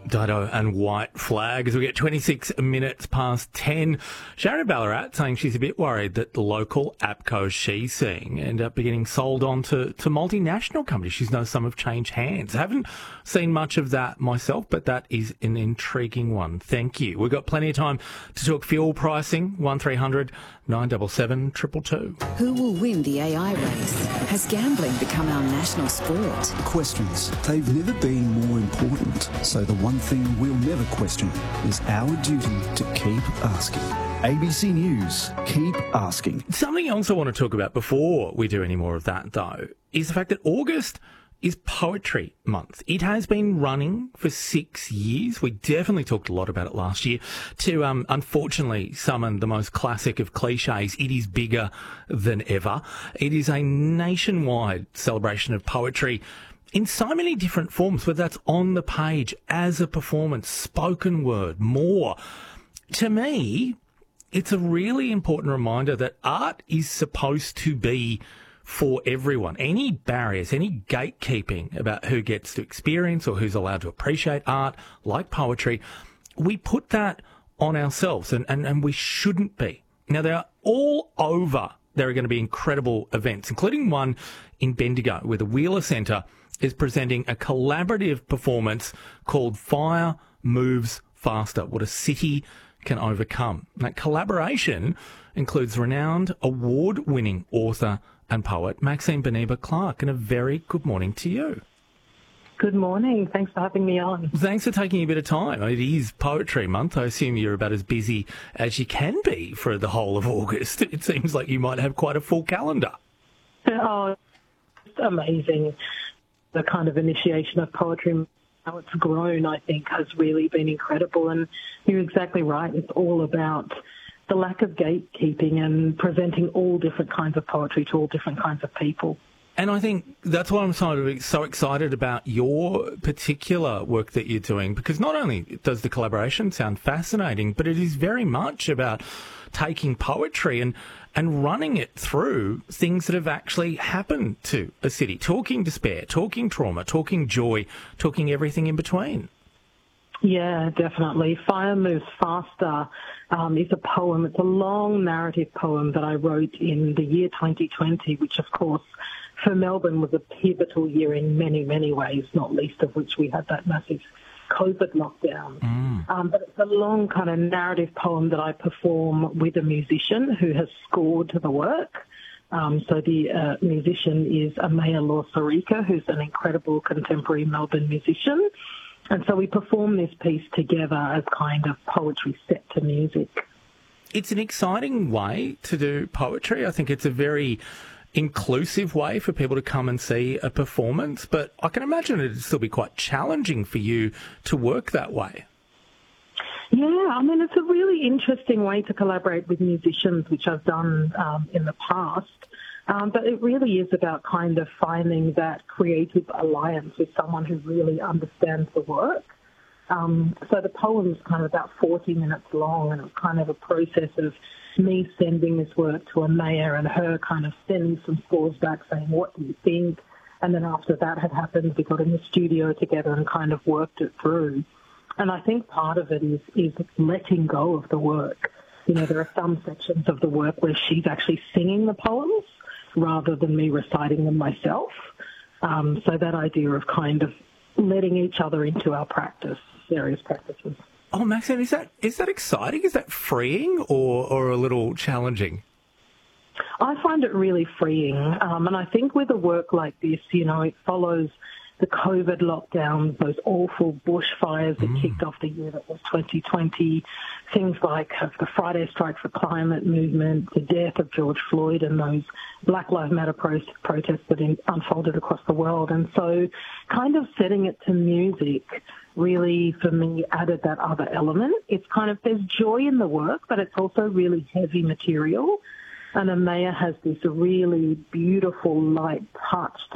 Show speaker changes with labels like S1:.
S1: Dido and White Flag as we get 26 minutes past 10. Sharon Ballarat saying she's a bit worried that the local APCO she's seeing end up getting sold on to multinational companies. She knows some have changed hands. I haven't seen much of that myself, but that is an intriguing one. Thank you. We've got plenty of time to talk fuel pricing. 1300 977 222.
S2: Who will win the AI race? Has gambling become our national sport?
S3: Questions. They've never been more important. So the one thing we'll never question is our duty to keep asking. ABC News, keep asking.
S1: Something else I want to talk about before we do any more of that, though, is the fact that August is Poetry Month. It has been running for 6 years. We definitely talked a lot about it last year. To unfortunately summon the most classic of cliches, it is bigger than ever. It is a nationwide celebration of poetry in so many different forms, whether that's on the page, as a performance, spoken word, more. To me, it's a really important reminder that art is supposed to be for everyone. Any barriers, any gatekeeping about who gets to experience or who's allowed to appreciate art, like poetry, we put that on ourselves, and we shouldn't be. Now, they're all over. There are going to be incredible events, including one in Bendigo, where the Wheeler Centre is presenting a collaborative performance called Fire Moves Faster, What a City Can Overcome. That collaboration includes renowned award-winning author and poet Maxine Beneba Clark, and a very good morning to you.
S4: Good morning. Thanks for having me on.
S1: Thanks for taking a bit of time. It is Poetry Month. I assume you're about as busy as you can be for the whole of August. It seems like you might have quite a full calendar.
S4: Oh, it's amazing. The kind of initiation of poetry, how it's grown, I think, has really been incredible. And you're exactly right. It's all about the lack of gatekeeping and presenting all different kinds of poetry to all different kinds of people.
S1: And I think that's why I'm so excited about your particular work that you're doing, because not only does the collaboration sound fascinating, but it is very much about taking poetry and running it through things that have actually happened to a city, talking despair, talking trauma, talking joy, talking everything in between.
S4: Yeah, definitely. Fire Moves Faster is a poem. It's a long narrative poem that I wrote in the year 2020, which, of course, for Melbourne was a pivotal year in many, many ways, not least of which we had that massive COVID lockdown. But it's a long kind of narrative poem that I perform with a musician who has scored the work. So the musician is Amaya Law-Sarika, who's an incredible contemporary Melbourne musician. And so we perform this piece together as kind of poetry set to music.
S1: It's an exciting way to do poetry. I think it's a very inclusive way for people to come and see a performance, but I can imagine it'd still be quite challenging for you to work that way.
S4: Yeah, I mean, it's a really interesting way to collaborate with musicians, which I've done in the past. But it really is about kind of finding that creative alliance with someone who really understands the work. So the poem's kind of about 40 minutes long, and it's kind of a process of me sending this work to Amaya and her kind of sending some scores back saying, what do you think? And then after that had happened, we got in the studio together and kind of worked it through. And I think part of it is letting go of the work. You know, there are some sections of the work where she's actually singing the poems rather than me reciting them myself. So that idea of kind of letting each other into our practice, various practices.
S1: Oh, Maxine, is that exciting? Is that freeing or a little challenging?
S4: I find it really freeing. And I think with a work like this, you know, it follows the COVID lockdowns, those awful bushfires that kicked off the year that was 2020, things like the Friday Strike for Climate movement, the death of George Floyd, and those Black Lives Matter protests that unfolded across the world. And so kind of setting it to music really, for me, added that other element. It's kind of, there's joy in the work, but it's also really heavy material. And Amaya has this really beautiful, light touch